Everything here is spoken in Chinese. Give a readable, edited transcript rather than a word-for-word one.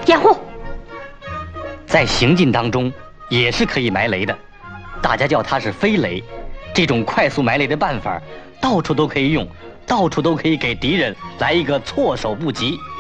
掩护。 在行进当中也是可以埋雷的，大家叫它是飞雷。这种快速埋雷的办法，到处都可以用，到处都可以给敌人来一个措手不及。